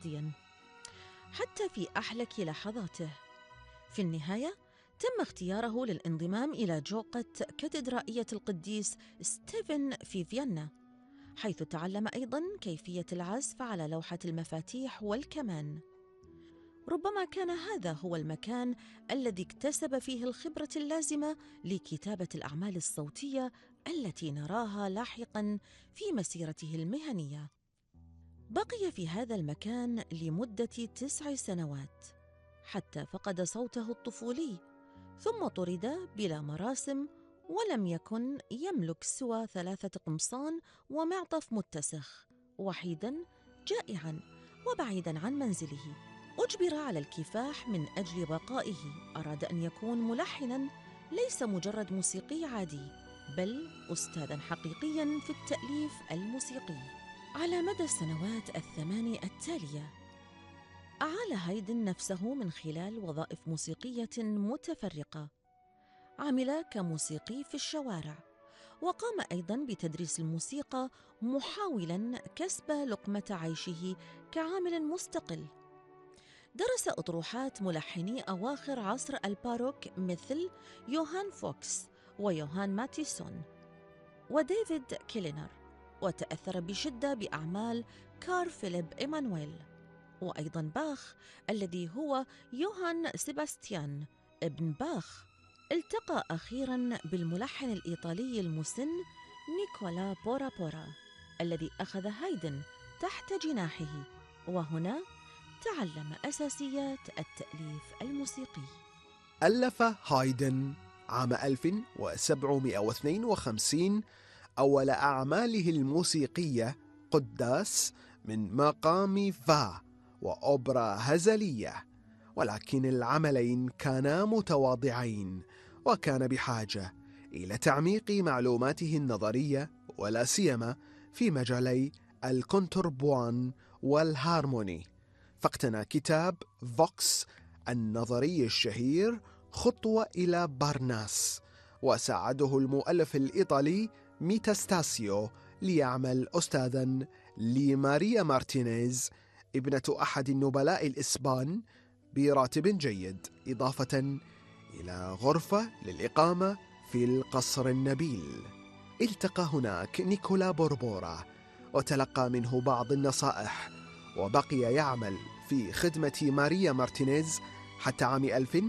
شخصياً حتى في أحلك لحظاته. في النهاية تم اختياره للانضمام إلى جوقة كاتدرائية القديس ستيفن في فيينا، حيث تعلم أيضاً كيفية العزف على لوحة المفاتيح والكمان. ربما كان هذا هو المكان الذي اكتسب فيه الخبرة اللازمة لكتابة الأعمال الصوتية التي نراها لاحقاً في مسيرته المهنية. بقي في هذا المكان لمدة 9 سنوات حتى فقد صوته الطفولي، ثم طرد بلا مراسم، ولم يكن يملك سوى 3 قمصان ومعطف متسخ، وحيداً جائعاً وبعيداً عن منزله. أجبر على الكفاح من أجل بقائه. أراد أن يكون ملحناً ليس مجرد موسيقي عادي، بل أستاذاً حقيقياً في التأليف الموسيقي. على مدى السنوات ال8 التالية أعال هايدن نفسه من خلال وظائف موسيقية متفرقة. عمل كموسيقي في الشوارع، وقام أيضاً بتدريس الموسيقى، محاولاً كسب لقمة عيشه كعامل مستقل. درس أطروحات ملحني أواخر عصر الباروك مثل يوهان فوكس ويوهان ماتيسون وديفيد كيلينر، وتأثر بشدة بأعمال كارل فيليب إيمانويل، وأيضاً باخ الذي هو يوهان سيباستيان ابن باخ. التقى أخيراً بالملحن الإيطالي المسن نيكولا بورابورا الذي أخذ هايدن تحت جناحه، وهنا تعلم أساسيات التأليف الموسيقي. ألف هايدن عام 1752 أول أعماله الموسيقية قداس من مقام فا وأوبرا هزلية، ولكن العملين كانا متواضعين، وكان بحاجة إلى تعميق معلوماته النظرية ولا سيما في مجالي الكونتربوان والهارموني، فاقتنى كتاب فوكس النظري الشهير خطوة إلى بارناس، وساعده المؤلف الإيطالي ميتاستاسيو ليعمل أستاذاً لماريا مارتينيز ابنة أحد النبلاء الإسبان براتب جيد، إضافة إلى غرفة للإقامة في القصر النبيل. التقى هناك نيكولا بوربورا وتلقى منه بعض النصائح، وبقي يعمل في خدمة ماريا مارتينيز حتى عام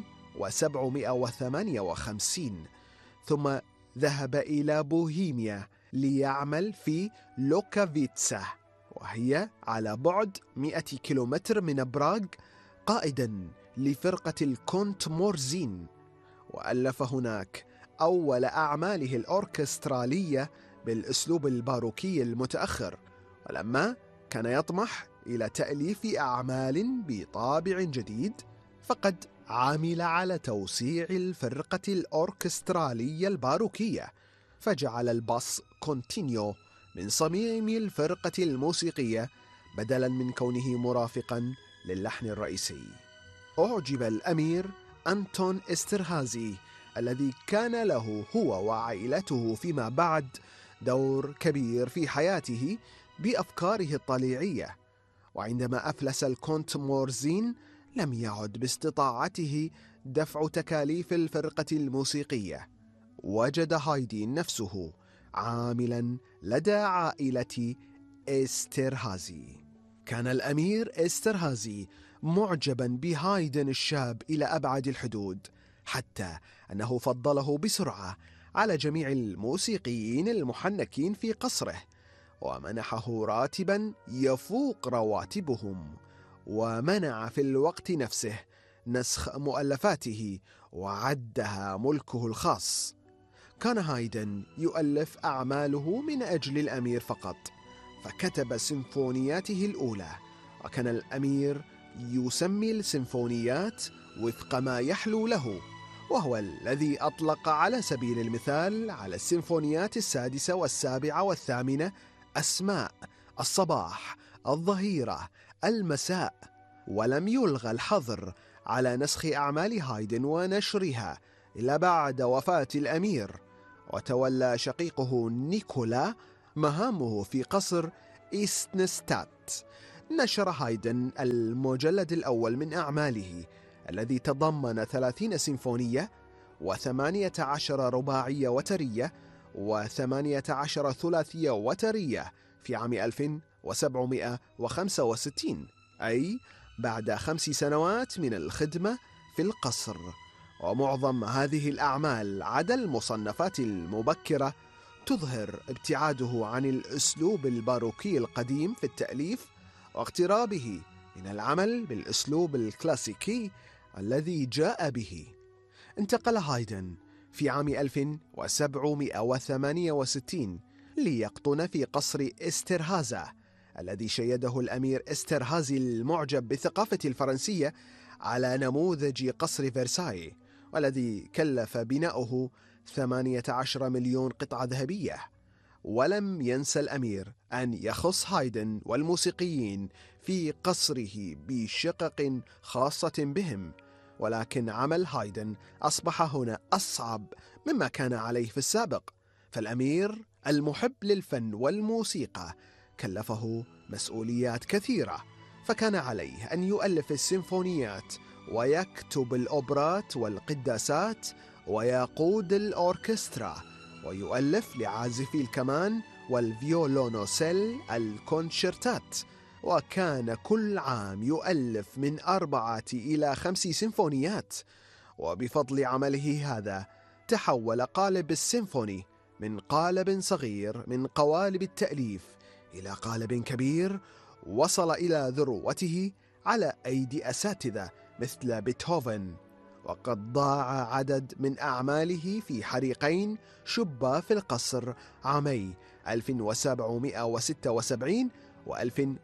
1758، ثم ذهب إلى بوهيميا ليعمل في لوكافيتسا، وهي على بعد 100 كيلومتر من براغ، قائداً لفرقة الكونت مورزين، وألف هناك أول أعماله الأوركسترالية بالأسلوب الباروكي المتأخر. ولما كان يطمح إلى تأليف أعمال بطابع جديد، فقد عمل على توسيع الفرقة الأوركسترالية الباروكية، فجعل الباص كونتينيو من صميم الفرقة الموسيقية بدلاً من كونه مرافقاً للحن الرئيسي. أعجب الأمير أنتون إسترهازي الذي كان له هو وعائلته فيما بعد دور كبير في حياته بأفكاره الطليعية، وعندما أفلس الكونت مورزين لم يعد باستطاعته دفع تكاليف الفرقة الموسيقية. وجد هايدن نفسه عاملا لدى عائلة إسترهازي. كان الأمير إسترهازي معجبا بهايدن الشاب إلى أبعد الحدود، حتى أنه فضله بسرعة على جميع الموسيقيين المحنكين في قصره، ومنحه راتبا يفوق رواتبهم، ومنع في الوقت نفسه نسخ مؤلفاته وعدها ملكه الخاص. كان هايدن يؤلف أعماله من أجل الأمير فقط، فكتب سيمفونياته الأولى، وكان الأمير يسمي السيمفونيات وفق ما يحلو له، وهو الذي أطلق على سبيل المثال على السيمفونيات السادسة والسابعة والثامنة أسماء الصباح، الظهيرة، المساء، ولم يلغى الحظر على نسخ أعمال هايدن ونشرها إلا بعد وفاة الأمير. وتولى شقيقه نيكولا مهامه في قصر إيستنستات، نشر هايدن المجلد الأول من أعماله الذي تضمن 30 سيمفونية و18 رباعية وترية و18 ثلاثية وترية في عام 1765، أي بعد 5 سنوات من الخدمة في القصر. ومعظم هذه الأعمال عدا المصنفات المبكرة تظهر ابتعاده عن الأسلوب الباروكي القديم في التأليف واقترابه من العمل بالأسلوب الكلاسيكي الذي جاء به. انتقل هايدن في عام 1768 ليقطن في قصر إسترهازا الذي شيده الأمير إسترهازي المعجب بالثقافة الفرنسية على نموذج قصر فرساي، والذي كلف بناؤه 18 مليون قطعة ذهبية. ولم ينسى الأمير أن يخص هايدن والموسيقيين في قصره بشقق خاصة بهم، ولكن عمل هايدن أصبح هنا أصعب مما كان عليه في السابق، فالأمير المحب للفن والموسيقى كلفه مسؤوليات كثيرة، فكان عليه أن يؤلف السيمفونيات ويكتب الأوبرات والقداسات ويقود الأوركسترا، ويؤلف لعازفي الكمان والفيولونوسيل الكونشيرتات، وكان كل عام يؤلف من 4 إلى 5 سيمفونيات. وبفضل عمله هذا تحول قالب السيمفوني من قالب صغير من قوالب التأليف إلى قالب كبير وصل إلى ذروته على أيدي أساتذة مثل بيتهوفن، وقد ضاع عدد من أعماله في حريقين شبا في القصر عامي 1776 و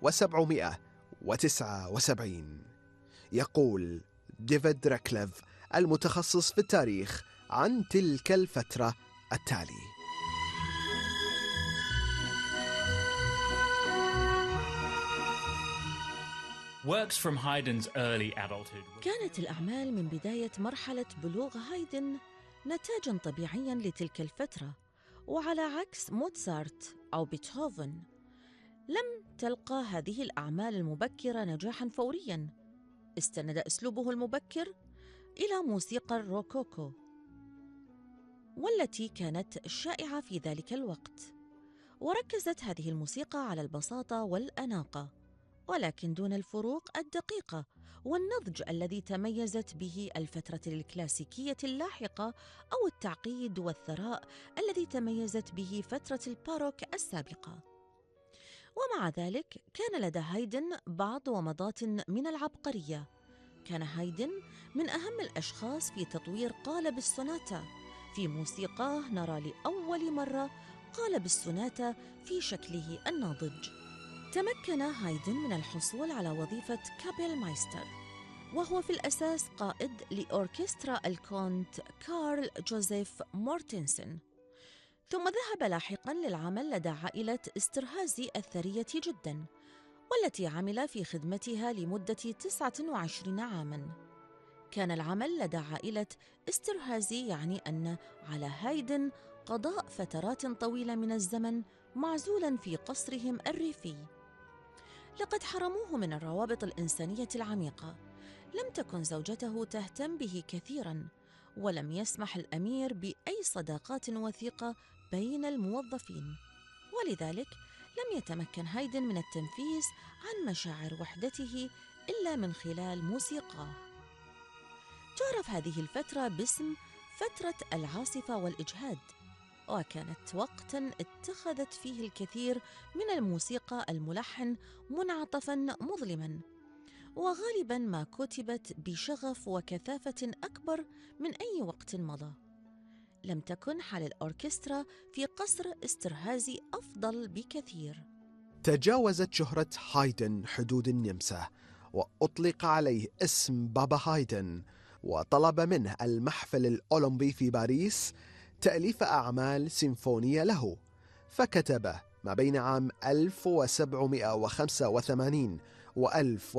1779. يقول ديفيد راكليف المتخصص في التاريخ عن تلك الفترة التالي: كانت الأعمال من بداية مرحلة بلوغ هايدن نتاجاً طبيعياً لتلك الفترة، وعلى عكس موتسارت أو بيتهوفن لم تلقى هذه الأعمال المبكرة نجاحاً فورياً. استند أسلوبه المبكر إلى موسيقى الروكوكو والتي كانت شائعة في ذلك الوقت، وركزت هذه الموسيقى على البساطة والأناقة، ولكن دون الفروق الدقيقة والنضج الذي تميزت به الفترة الكلاسيكية اللاحقة أو التعقيد والثراء الذي تميزت به فترة الباروك السابقة. ومع ذلك كان لدى هايدن بعض ومضات من العبقرية. كان هايدن من أهم الأشخاص في تطوير قالب السوناتا. في موسيقاه نرى لأول مرة قالب السوناتا في شكله الناضج. تمكن هايدن من الحصول على وظيفة كابيل مايستر، وهو في الأساس قائد لأوركسترا الكونت كارل جوزيف مورتنسن، ثم ذهب لاحقاً للعمل لدى عائلة إسترهازي الثرية جداً، والتي عمل في خدمتها لمدة 29 عاماً. كان العمل لدى عائلة إسترهازي يعني أن على هايدن قضاء فترات طويلة من الزمن معزولاً في قصرهم الريفي. لقد حرموه من الروابط الإنسانية العميقة. لم تكن زوجته تهتم به كثيراً، ولم يسمح الأمير بأي صداقات وثيقة بين الموظفين، ولذلك لم يتمكن هايدن من التنفيس عن مشاعر وحدته إلا من خلال موسيقاه. تعرف هذه الفترة باسم فترة العاصفة والإجهاد، وكانت وقتاً اتخذت فيه الكثير من الموسيقى الملحن منعطفاً مظلماً، وغالباً ما كتبت بشغف وكثافة أكبر من أي وقت مضى. لم تكن حال الأوركسترا في قصر إسترهازي أفضل بكثير. تجاوزت شهرة هايدن حدود النمسا، وأطلق عليه اسم بابا هايدن، وطلب منه المحفل الأولمبي في باريس تأليف أعمال سيمفونية له، فكتب ما بين عام 1785 و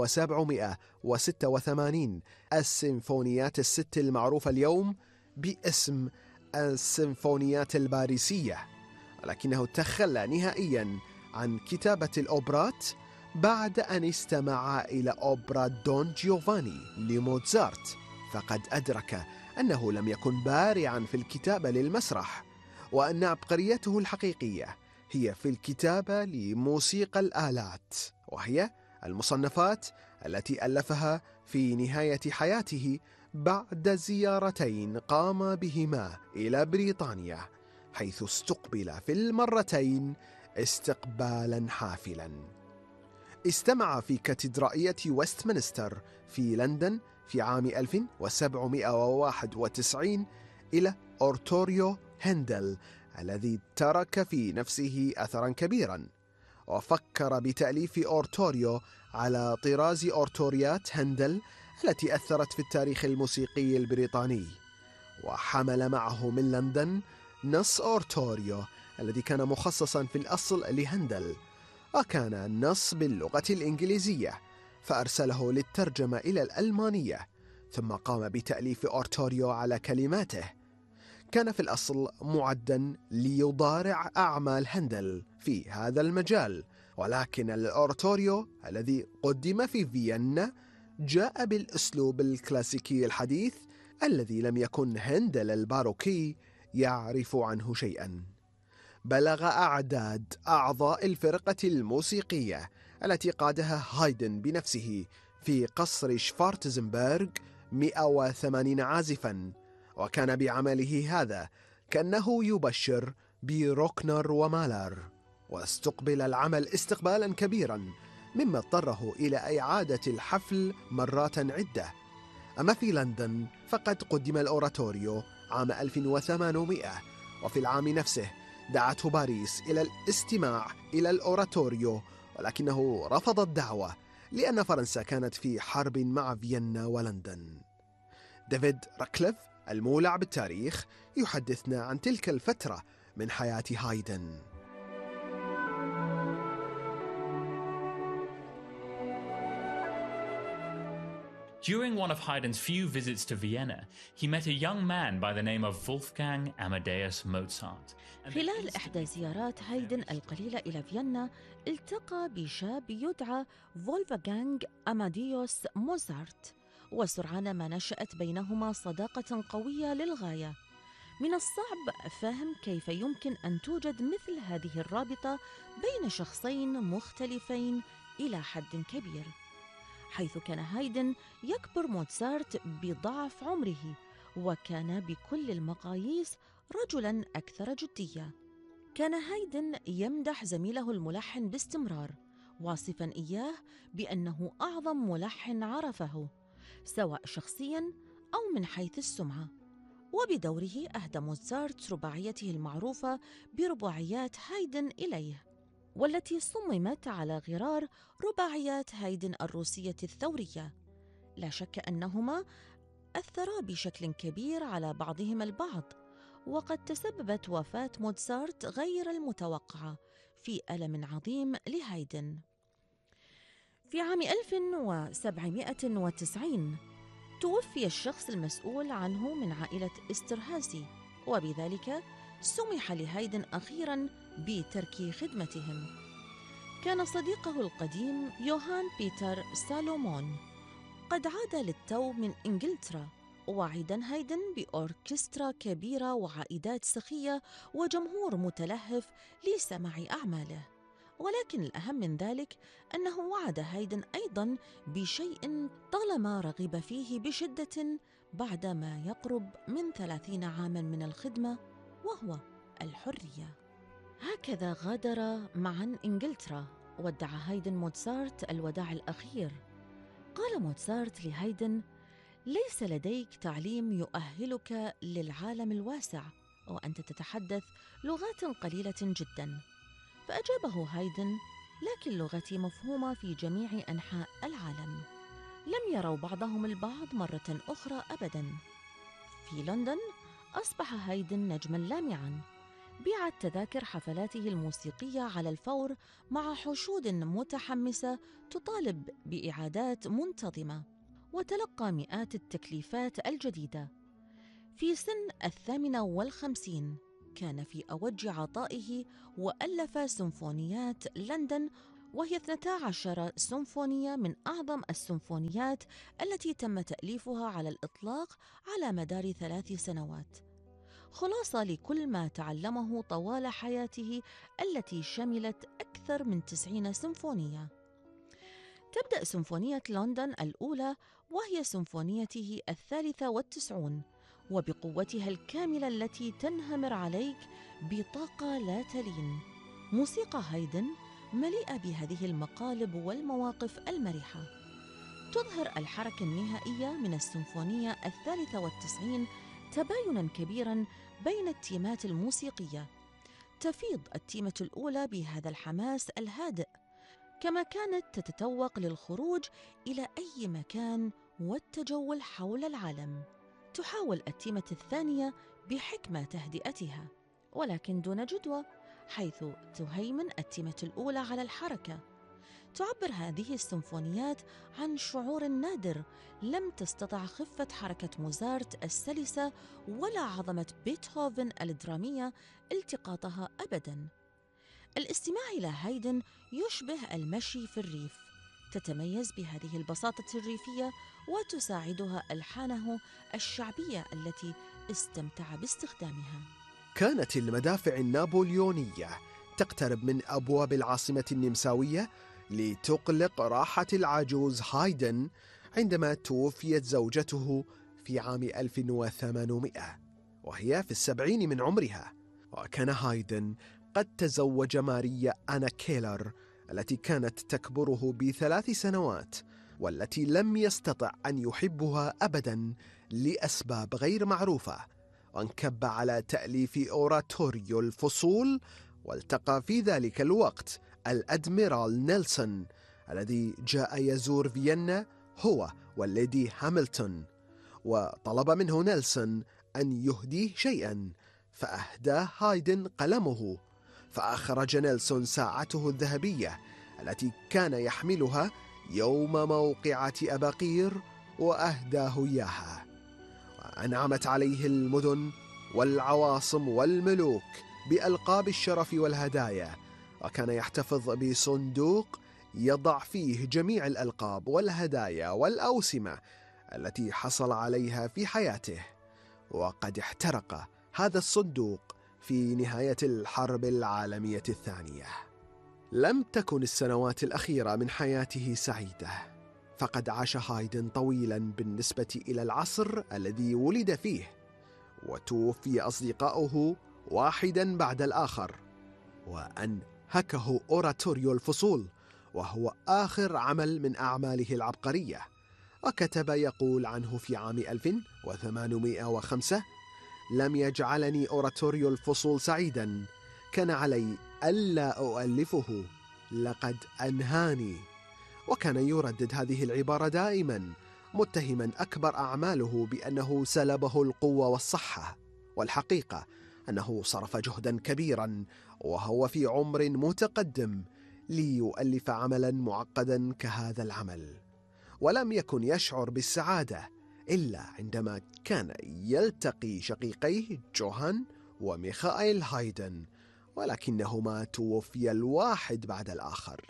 1786 السيمفونيات الست المعروفة اليوم باسم السيمفونيات الباريسية، ولكنه تخلى نهائياً عن كتابة الأوبرات بعد أن استمع إلى أوبرا دون جيوفاني لموتزارت، فقد أدرك أنه لم يكن بارعا في الكتابة للمسرح، وأن عبقريته الحقيقية هي في الكتابة لموسيقى الآلات، وهي المصنفات التي ألفها في نهاية حياته بعد زيارتين قام بهما إلى بريطانيا، حيث استقبل في المرتين استقبالا حافلا. استمع في كاتدرائية ويستمنستر في لندن في عام 1791 إلى أورتوريو هندل الذي ترك في نفسه أثرا كبيرا، وفكر بتأليف أورتوريو على طراز أورتوريات هندل التي أثرت في التاريخ الموسيقي البريطاني، وحمل معه من لندن نص أورتوريو الذي كان مخصصا في الأصل لهندل، وكان النص باللغة الإنجليزية، فأرسله للترجمة إلى الألمانية، ثم قام بتأليف أورتوريو على كلماته. كان في الأصل معدا ليضارع أعمال هندل في هذا المجال، ولكن الأورتوريو الذي قدم في فيينا جاء بالأسلوب الكلاسيكي الحديث الذي لم يكن هندل الباروكي يعرف عنه شيئا. بلغ أعداد أعضاء الفرقة الموسيقية التي قادها هايدن بنفسه في قصر شفارتزنبرغ 180 عازفا، وكان بعمله هذا كأنه يبشر بروكنر ومالر، واستقبل العمل استقبالا كبيرا مما اضطره إلى إعادة الحفل مرات عدة. أما في لندن فقد قدم الأوراتوريو عام 1800، وفي العام نفسه دعته باريس إلى الاستماع إلى الأوراتوريو، ولكنه رفض الدعوة لأن فرنسا كانت في حرب مع فيينا ولندن. ديفيد راكليف المولع بالتاريخ يحدثنا عن تلك الفترة من حياة هايدن. During one of Haydn's few visits to Vienna, he met a young man by the name of Wolfgang Amadeus Mozart. خلال إحدى زيارات هايدن القليلة إلى فيينا، التقى بشاب يدعى فولفغانغ أماديوس موزارت، وسرعان ما نشأت بينهما صداقة قوية للغاية. من الصعب فهم كيف يمكن أن توجد مثل هذه الرابطة بين شخصين مختلفين إلى حد كبير، حيث كان هايدن يكبر موزارت بضعف عمره، وكان بكل المقاييس رجلاً أكثر جدية. كان هايدن يمدح زميله الملحن باستمرار، واصفاً إياه بأنه أعظم ملحن عرفه، سواء شخصياً أو من حيث السمعة. وبدوره أهدى موزارت رباعيته المعروفة برباعيات هايدن إليه، والتي صممت على غرار رباعيات هايدن الروسية الثورية. لا شك أنهما أثرا بشكل كبير على بعضهما البعض، وقد تسببت وفاة موزارت غير المتوقعة في ألم عظيم لهايدن. في عام 1790 توفي الشخص المسؤول عنه من عائلة إسترهازي، وبذلك سمح لهايدن أخيراً بترك خدمتهم. كان صديقه القديم يوهان بيتر سالومون قد عاد للتو من إنجلترا، وعدا هايدن بأوركسترا كبيرة وعائدات سخية وجمهور متلهف لسماع أعماله. ولكن الأهم من ذلك أنه وعد هايدن أيضاً بشيء طالما رغب فيه بشدة بعد ما يقرب من 30 عاماً من الخدمة، وهو الحرية. هكذا غادر معاً إنجلترا، ودع هايدن موزارت الوداع الأخير. قال موزارت لهايدن: ليس لديك تعليم يؤهلك للعالم الواسع، وأنت تتحدث لغات قليلة جداً. فأجابه هايدن: لكن لغتي مفهومة في جميع أنحاء العالم. لم يروا بعضهم البعض مرة أخرى أبداً. في لندن أصبح هايدن نجماً لامعاً، بيعت تذاكر حفلاته الموسيقية على الفور مع حشود متحمسة تطالب بإعادات منتظمة، وتلقى مئات التكليفات الجديدة. في سن 58 كان في أوج عطائه، وألف سيمفونيات لندن وهي 12 سيمفونية من أعظم السيمفونيات التي تم تأليفها على الإطلاق على مدار 3 سنوات، خلاصة لكل ما تعلمه طوال حياته التي شملت أكثر من 90 سيمفونية. تبدأ سيمفونية لندن الأولى وهي سيمفونيته 93، وبقوتها الكاملة التي تنهمر عليك بطاقة لا تلين. موسيقى هايدن مليئة بهذه المقالب والمواقف المرحة، تظهر الحركة النهائية من السيمفونية 93 تبايناً كبيراً بين التيمات الموسيقية. تفيض التيمة الأولى بهذا الحماس الهادئ، كما كانت تتتوق للخروج إلى أي مكان والتجول حول العالم. تحاول التيمة الثانية بحكمة تهدئتها، ولكن دون جدوى، حيث تهيمن التيمة الأولى على الحركة. تعبر هذه السيمفونيات عن شعور نادر لم تستطع خفة حركة موزارت السلسة ولا عظمة بيتهوفن الدرامية التقاطها أبداً. الاستماع إلى هايدن يشبه المشي في الريف، تتميز بهذه البساطة الريفية وتساعدها ألحانه الشعبية التي استمتع باستخدامها. كانت المدافع النابليونية تقترب من أبواب العاصمة النمساوية لتقلق راحة العجوز هايدن عندما توفيت زوجته في عام 1800 وهي في 70 من عمرها. وكان هايدن قد تزوج ماريا أنا كيلر التي كانت تكبره ب3 سنوات، والتي لم يستطع أن يحبها أبدا لأسباب غير معروفة، وانكب على تأليف أوراتوريو الفصول. والتقى في ذلك الوقت الأدميرال نيلسون الذي جاء يزور فيينا هو والليدي هاملتون، وطلب منه نيلسون أن يهديه شيئا، فأهداه هايدن قلمه. فأخرج نيلسون ساعته الذهبية التي كان يحملها يوم موقعة أباقير وأهداه إياها. وأنعمت عليه المدن والعواصم والملوك بألقاب الشرف والهدايا، وكان يحتفظ بصندوق يضع فيه جميع الألقاب والهدايا والأوسمة التي حصل عليها في حياته. وقد احترق هذا الصندوق في نهاية الحرب العالمية الثانية. لم تكن السنوات الأخيرة من حياته سعيدة، فقد عاش هايدن طويلا بالنسبة إلى العصر الذي ولد فيه، وتوفي أصدقاؤه واحدا بعد الآخر، وأنهكه أوراتوريو الفصول وهو آخر عمل من أعماله العبقرية. وكتب يقول عنه في عام 1805: لم يجعلني أوراتوريو الفصول سعيدا، كان علي ألا أؤلفه، لقد أنهاني. وكان يردد هذه العبارة دائما، متهما أكبر أعماله بأنه سلبه القوة والصحة. والحقيقة أنه صرف جهدا كبيرا وهو في عمر متقدم ليؤلف عملا معقدا كهذا العمل، ولم يكن يشعر بالسعادة إلا عندما كان يلتقي شقيقيه جوهان وميخائيل هايدن، ولكنهما توفيا الواحد بعد الآخر.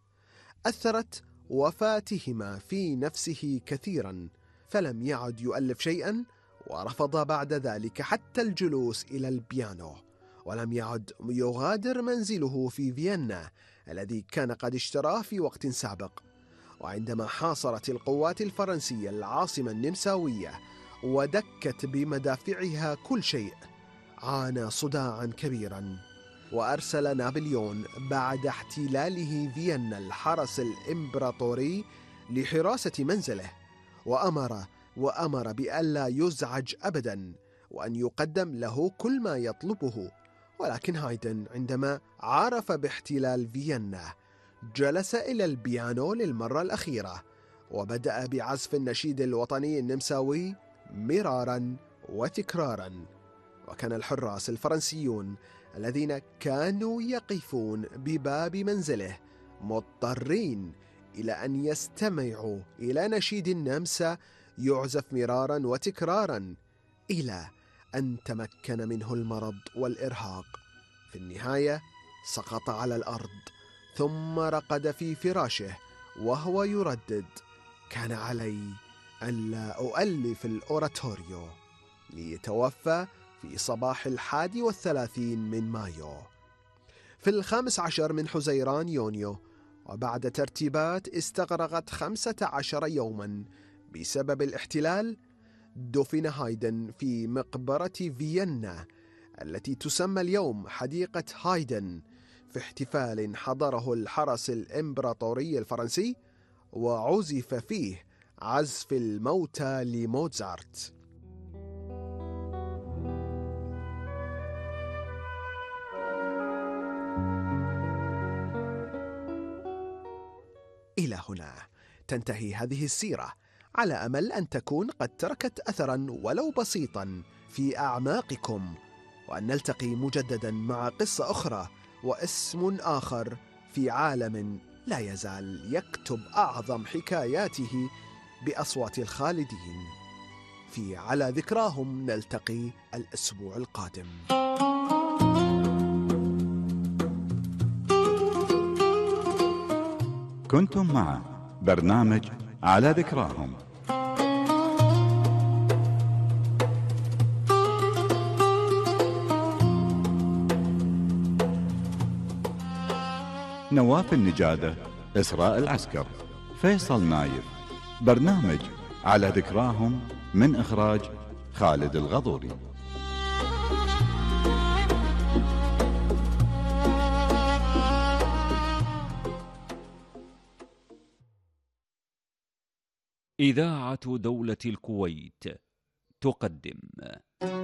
أثرت وفاتهما في نفسه كثيرا، فلم يعد يؤلف شيئا، ورفض بعد ذلك حتى الجلوس إلى البيانو، ولم يعد يغادر منزله في فيينا الذي كان قد اشتراه في وقت سابق. وعندما حاصرت القوات الفرنسية العاصمة النمساوية ودكت بمدافعها كل شيء، عانى صداعا كبيرا، وأرسل نابليون بعد احتلاله فيينا الحرس الإمبراطوري لحراسة منزله، وأمر بألا يزعج أبدا، وأن يقدم له كل ما يطلبه. ولكن هايدن عندما عرف باحتلال فيينا جلس إلى البيانو للمرة الأخيرة، وبدأ بعزف النشيد الوطني النمساوي مرارا وتكرارا. وكان الحراس الفرنسيون الذين كانوا يقفون بباب منزله مضطرين إلى أن يستمعوا إلى نشيد النمسا يعزف مرارا وتكرارا، إلى أن تمكن منه المرض والإرهاق. في النهاية سقط على الأرض ثم رقد في فراشه وهو يردد: كان علي ألا أؤلف الأوراتوريو، ليتوفى في صباح 31 من مايو. في 15 من حزيران يونيو، وبعد ترتيبات استغرقت 15 يوما بسبب الاحتلال، دفن هايدن في مقبرة فيينا التي تسمى اليوم حديقة هايدن، في احتفال حضره الحرس الإمبراطوري الفرنسي، وعزف فيه عزف الموتى لموزارت. إلى هنا تنتهي هذه السيرة، على أمل أن تكون قد تركت أثرا ولو بسيطا في أعماقكم، وأن نلتقي مجددا مع قصة أخرى واسم آخر في عالم لا يزال يكتب أعظم حكاياته بأصوات الخالدين. في على ذكراهم نلتقي الأسبوع القادم. كنتم مع برنامج على ذكراهم. نواف النجادة، إسراء العسكر، فيصل نايف. برنامج على ذكراهم من إخراج خالد الغضوري. إذاعة دولة الكويت تقدم